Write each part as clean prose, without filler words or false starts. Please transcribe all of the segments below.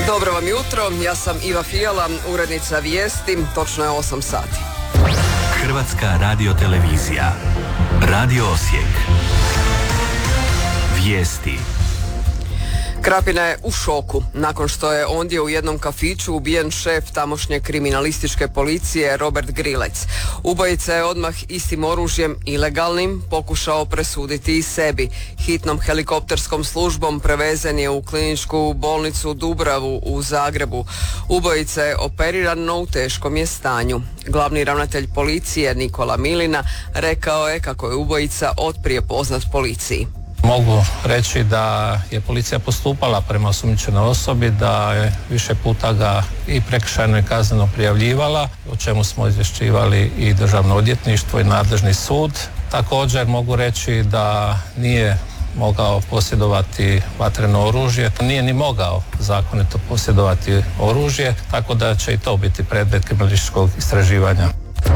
Dobro vam jutro, ja sam Iva Fijala, urednica vijesti, točno je 8 sati. Hrvatska radiotelevizija, Radio Osijek, vijesti. Krapina je u šoku nakon što je ondje u jednom kafiću ubijen šef tamošnje kriminalističke policije Robert Grilec. Ubojica je odmah istim oružjem, ilegalnim, pokušao presuditi i sebi. Hitnom helikopterskom službom prevezen je u kliničku bolnicu Dubravu u Zagrebu. Ubojica je operiran, no u teškom je stanju. Glavni ravnatelj policije Nikola Milina rekao je kako je ubojica otprije poznat policiji. Mogu reći da je policija postupala prema osumnjičenoj osobi, da je više puta ga i prekršajno i kazneno prijavljivala, o čemu smo izvješćivali i Državno odvjetništvo i nadležni sud. Također mogu reći da nije mogao posjedovati vatreno oružje, nije ni mogao zakonito posjedovati oružje, tako da će i to biti predmet kriminalističkog istraživanja.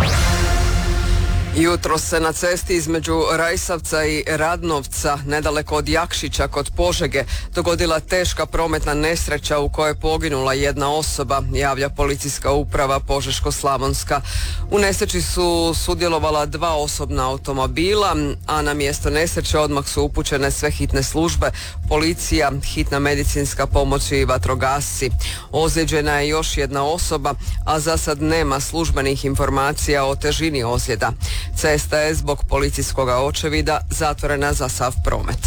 Jutro se na cesti između Rajsavca i Radnovca, nedaleko od Jakšića kod Požege, dogodila teška prometna nesreća u kojoj je poginula jedna osoba, javlja policijska uprava Požeško-slavonska. U nesreći su sudjelovala 2 osobna automobila, a na mjesto nesreće odmah su upućene sve hitne službe, policija, hitna medicinska pomoć i vatrogasci. Ozlijeđena je još jedna osoba, a za sad nema službenih informacija o težini ozljeda. Cesta je zbog policijskog očevida zatvorena za sav promet.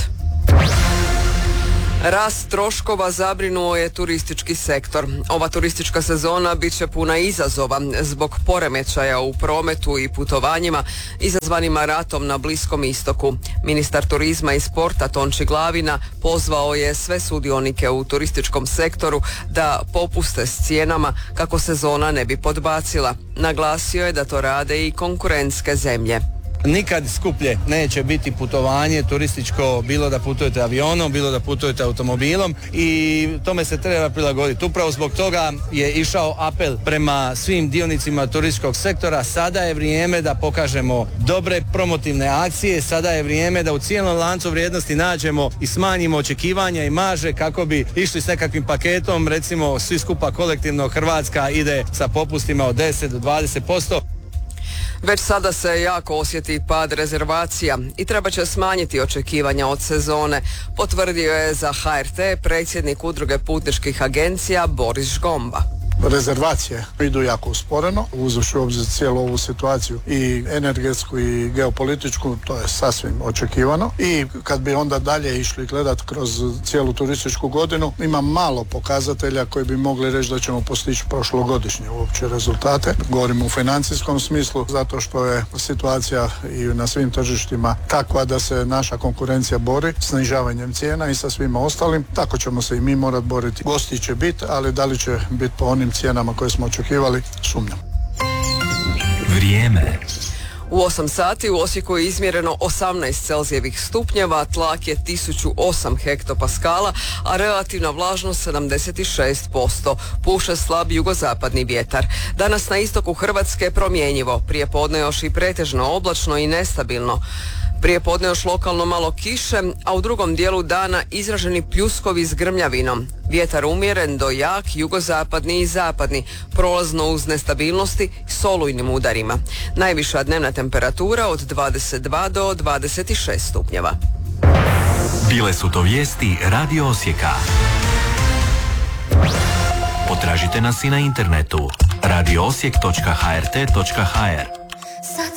Rast troškova zabrinuo je turistički sektor. Ova turistička sezona bit će puna izazova zbog poremećaja u prometu i putovanjima izazvanima ratom na Bliskom istoku. Ministar turizma i sporta Tonči Glavina pozvao je sve sudionike u turističkom sektoru da popuste s cijenama kako sezona ne bi podbacila. Naglasio je da to rade i konkurentske zemlje. Nikad skuplje neće biti putovanje turističko, bilo da putujete avionom, bilo da putujete automobilom, i tome se treba prilagoditi. Upravo zbog toga je išao apel prema svim dionicima turističkog sektora. Sada je vrijeme da pokažemo dobre promotivne akcije, sada je vrijeme da u cijelom lancu vrijednosti nađemo i smanjimo očekivanja i marže kako bi išli s nekakvim paketom, recimo svi skupa kolektivno Hrvatska ide sa popustima od 10 do 20%. Već sada se jako osjeti pad rezervacija i treba će smanjiti očekivanja od sezone, potvrdio je za HRT predsjednik Udruge putničkih agencija Boris Žgomba. Rezervacije idu jako usporeno, uzevši u obzir cijelu ovu situaciju i energetsku i geopolitičku, to je sasvim očekivano. I kad bi onda dalje išli gledat kroz cijelu turističku godinu, ima malo pokazatelja koji bi mogli reći da ćemo postići prošlogodišnje uopće rezultate. Govorimo u financijskom smislu, zato što je situacija i na svim tržištima takva da se naša konkurencija bori snižavanjem cijena i sa svima ostalim. Tako ćemo se i mi morati boriti. Gosti će biti, ali da li će biti po onim cijenama koje smo očekivali, sumnjam. Vrijeme. U 8 sati u Osijeku je izmjereno 18 Celzijevih stupnjeva, tlak je 1008 hektopaskala, a relativna vlažnost 76%. Puše slab jugozapadni vjetar. Danas na istoku Hrvatske promjenjivo, prije podne još i pretežno oblačno i nestabilno. Prije podne još lokalno malo kiše, a u drugom dijelu dana izraženi pljuskovi s grmljavinom. Vjetar umjeren do jak, jugozapadni i zapadni, prolazno uz nestabilnosti s olujnim udarima. Najviša dnevna temperatura od 22 do 26 stupnjeva. Bile su to vijesti Radio Osijeka. Potražite nas i na internetu radioosijek.hrt.hr.